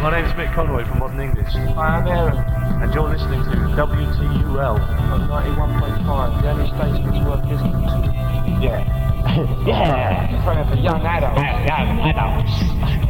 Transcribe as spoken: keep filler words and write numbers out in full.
My name's Mick Conroy from Modern English. I am Aaron. And you're listening to W T U L On ninety-one point five, the only station that's worth listening to. Yeah. Yeah. In front of the young adults. Young adults.